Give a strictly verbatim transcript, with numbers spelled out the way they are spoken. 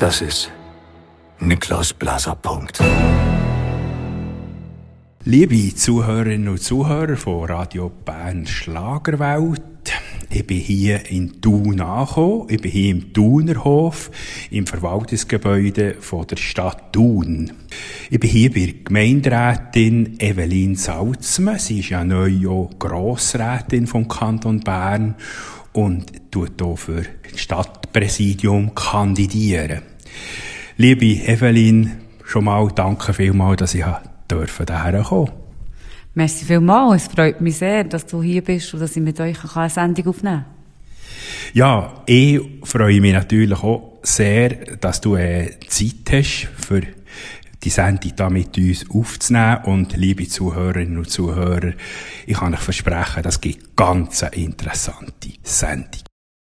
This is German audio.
Das ist Niklas Blaser. Punkt. Liebe Zuhörerinnen und Zuhörer von Radio Bern Schlagerwelt, ich bin hier in Thun angekommen. Ich bin hier im Thunerhof, im Verwaltungsgebäude von der Stadt Thun. Ich bin hier bei der Gemeinderätin Evelyn Salzmann. Sie ist ja neu auch Grossrätin vom Kanton Bern und tut hier für das Stadtpräsidium kandidieren. Liebe Evelyn, schon mal danke vielmals, dass ich dürfen daher kommen. Merci vielmals. Es freut mich sehr, dass du hier bist und dass ich mit euch eine Sendung aufnehmen kann. Ja, ich freue mich natürlich auch sehr, dass du äh, Zeit hast, für die Sendung da mit uns aufzunehmen. Und liebe Zuhörerinnen und Zuhörer, ich kann euch versprechen, das gibt ganz eine interessante Sendung.